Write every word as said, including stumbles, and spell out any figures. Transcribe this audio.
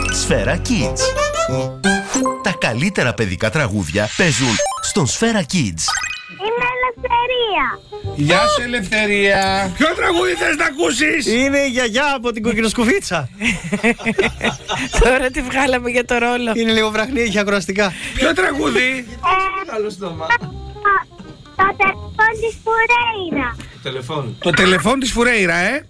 Σφαίρα Kids. Τα καλύτερα παιδικά τραγούδια παίζουν στον Σφαίρα Kids. Είμαι Ελευθερία. Γεια σου, Ελευθερία. Ποιο τραγούδι θες να ακούσεις? Είναι η γιαγιά από την κοκκινοσκουφίτσα. Τώρα τη βγάλαμε για το ρόλο. Είναι λίγο βραχνή, έχει ακροαστικά. Ποιο τραγούδι? Το τηλεφών της Φουρέιρα. Το τηλεφών της Φουρέιρα, ε.